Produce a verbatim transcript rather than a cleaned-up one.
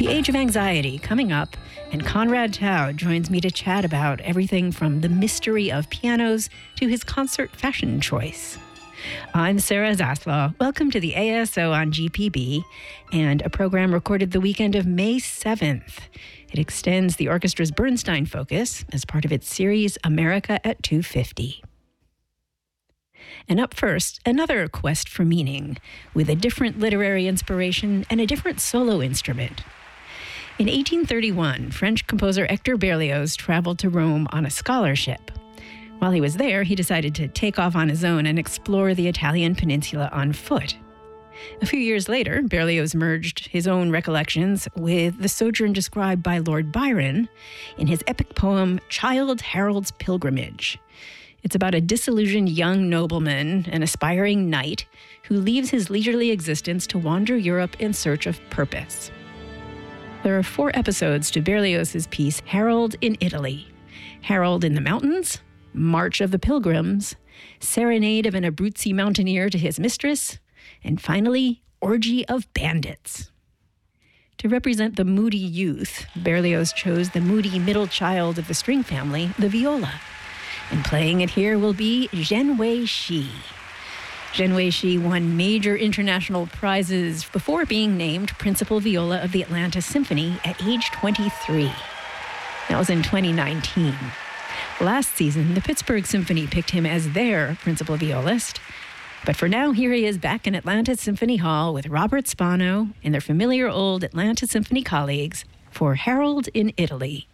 The Age of Anxiety coming up, and Conrad Tao joins me to chat about everything from the mystery of pianos to his concert fashion choice. I'm Sarah Zaslaw. Welcome to the A S O on G P B and a program recorded the weekend of May seventh. It extends the orchestra's Bernstein focus as part of its series America at two fifty. And up first, another quest for meaning with a different literary inspiration and a different solo instrument. In eighteen thirty-one, French composer Hector Berlioz traveled to Rome on a scholarship. While he was there, he decided to take off on his own and explore the Italian peninsula on foot. A few years later, Berlioz merged his own recollections with the sojourn described by Lord Byron in his epic poem, Childe Harold's Pilgrimage. It's about a disillusioned young nobleman, an aspiring knight, who leaves his leisurely existence to wander Europe in search of purpose. There are four episodes to Berlioz's piece, Harold in Italy. Harold in the Mountains, March of the Pilgrims, Serenade of an Abruzzi Mountaineer to his Mistress, and finally, Orgy of Bandits. To represent the moody youth, Berlioz chose the moody middle child of the string family, the viola. And playing it here will be Zhen Wei-shi. Zhen Wei-shi won major international prizes before being named principal viola of the Atlanta Symphony at age twenty-three. That was in twenty nineteen. Last season, the Pittsburgh Symphony picked him as their principal violist. But for now, here he is back in Atlanta Symphony Hall with Robert Spano and their familiar old Atlanta Symphony colleagues for Harold in Italy.